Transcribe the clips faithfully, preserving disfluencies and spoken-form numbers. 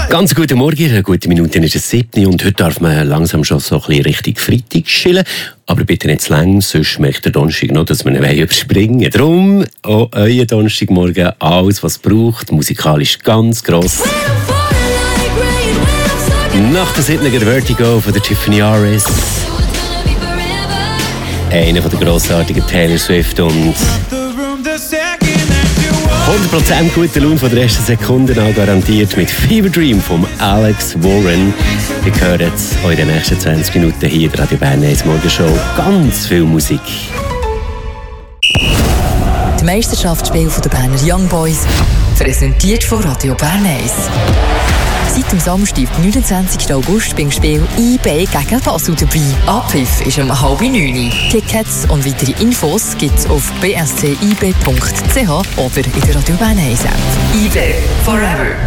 Ganz guten Morgen, eine gute Minute ist es siebte und heute darf man langsam schon so ein bisschen Richtung Freitag chillen. Aber bitte nicht zu lang, sonst möchte der Donnerstag noch, dass wir ihn überspringen. Darum auch euer Donnerstagmorgen, alles was es braucht, musikalisch ganz gross. Nach der siebten Vertigo von der Tiffany Harris. Einer von der grossartigen Taylor Swift und hundert Prozent gute Laune von der ersten Sekunde an garantiert mit Fever Dream von Alex Warren. Ihr hört jetzt in den nächsten zwanzig Minuten hier in der Radio Bern eins Morgenshow ganz viel Musik. Die Meisterschaftsspiele der Berner Young Boys, präsentiert von Radio Bern eins. Seit dem Samstag, neunundzwanzigsten August, beim Spiel I B gegen Basel dabei. Abpfiff ist um halb neun. Tickets und weitere Infos gibt es auf b s c i b punkt c h oder in der Radio Bern eins App. I B Forever.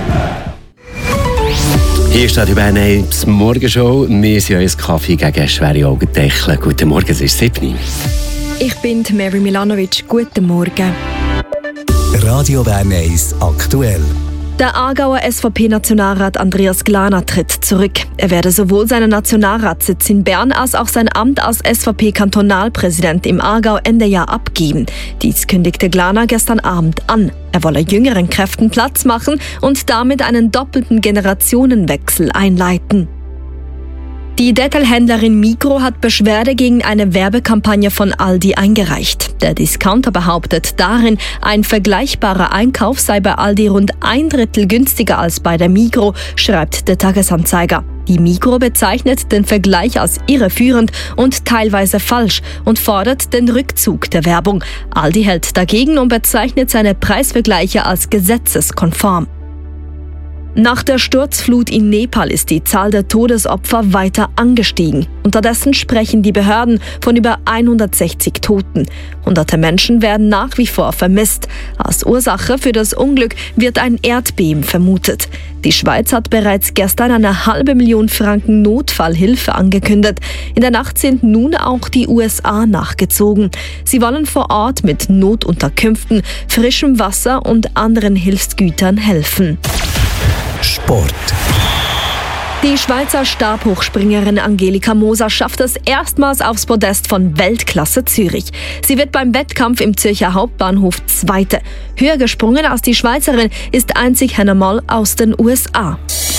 Hier ist Radio Bern eins Morgenshow. Wir sind euer Kaffee gegen schwere Augendeckel. Guten Morgen, es ist siebte. Ich bin Mary Milanovic. Guten Morgen. Radio Bern eins aktuell. Der Aargauer S V P-Nationalrat Andreas Glarner tritt zurück. Er werde sowohl seinen Nationalratssitz in Bern als auch sein Amt als S V P-Kantonalpräsident im Aargau Ende Jahr abgeben. Dies kündigte Glarner gestern Abend an. Er wolle jüngeren Kräften Platz machen und damit einen doppelten Generationenwechsel einleiten. Die Detailhändlerin Migros hat Beschwerde gegen eine Werbekampagne von Aldi eingereicht. Der Discounter behauptet darin, ein vergleichbarer Einkauf sei bei Aldi rund ein Drittel günstiger als bei der Migros, schreibt der Tagesanzeiger. Die Migros bezeichnet den Vergleich als irreführend und teilweise falsch und fordert den Rückzug der Werbung. Aldi hält dagegen und bezeichnet seine Preisvergleiche als gesetzeskonform. Nach der Sturzflut in Nepal ist die Zahl der Todesopfer weiter angestiegen. Unterdessen sprechen die Behörden von über hundertsechzig Toten. Hunderte Menschen werden nach wie vor vermisst. Als Ursache für das Unglück wird ein Erdbeben vermutet. Die Schweiz hat bereits gestern eine halbe Million Franken Notfallhilfe angekündigt. In der Nacht sind nun auch die U S A nachgezogen. Sie wollen vor Ort mit Notunterkünften, frischem Wasser und anderen Hilfsgütern helfen. Sport. Die Schweizer Stabhochspringerin Angelika Moser schafft es erstmals aufs Podest von Weltklasse Zürich. Sie wird beim Wettkampf im Zürcher Hauptbahnhof Zweite. Höher gesprungen als die Schweizerin ist einzig Hannah Moll aus den U S A.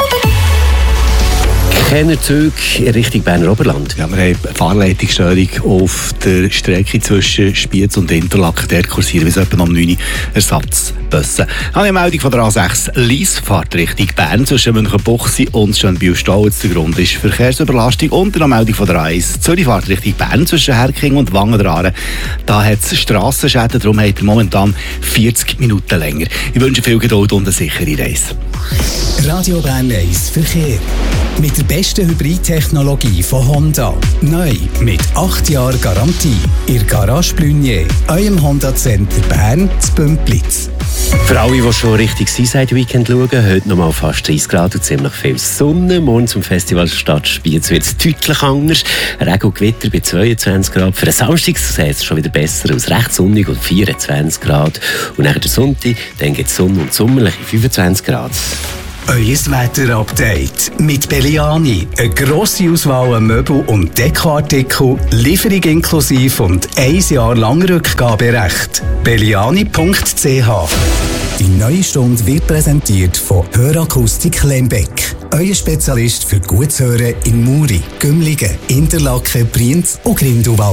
Keine Züge in Richtung Berner Oberland. Ja, wir haben eine Fahrleitungsstörung auf der Strecke zwischen Spiez und Interlaken. Dort kursieren bis etwa um neun Uhr Ersatzbusse. Dann habe ich eine Meldung von der A sechs Lyss, fahrt Richtung Bern zwischen Münchenbuchsee und Schönbühl-Stau. Der Grund ist Verkehrsüberlastung. Und eine Meldung von der A eins Zürich, fahrt Richtung Bern zwischen Herking und Wangen-Aare. Da hat es Strassenschäden, darum hat er momentan vierzig Minuten länger. Ich wünsche viel Geduld und eine sichere Reise. Radio Bern eins Verkehr. Mit der besten Hybridtechnologie von Honda. Neu mit acht Jahren Garantie. Ihr Garage Blunier, eurem Honda Center Bern zu Bümplitz. Für alle, die schon Richtung Seaside Weekend schauen, heute noch mal fast dreißig Grad und ziemlich viel Sonne. Morgen zum Festivalstart Spiez wird es deutlich anders. Regen und Gewitter bei zweiundzwanzig Grad. Für den Samstag sieht es schon wieder besser aus. Recht sonnig und vierundzwanzig Grad. Und nach der Sonntag dann geht es Sonne und sommerlich fünfundzwanzig Grad. Euer Wetter-Update mit Belliani. Eine grosse Auswahl an Möbel- und Dekoartikel, Lieferung inklusive und ein Jahr lang Rückgaberecht. belliani punkt c h. Die neue Stunde wird präsentiert von Hörakustik Lembeck. Euer Spezialist für gutes Hören in Muri, Gümligen, Interlaken, Brienz und Grindelwald.